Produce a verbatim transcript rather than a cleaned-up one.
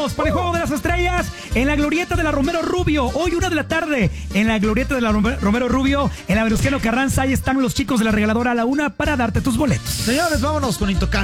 Para el Juego de las Estrellas en la Glorieta de la Romero Rubio. Hoy una de la tarde en la Glorieta de la Romero Rubio en la Venustiano Carranza. Ahí están los chicos de la regaladora a la una para darte tus boletos. Señores, vámonos con Intocable.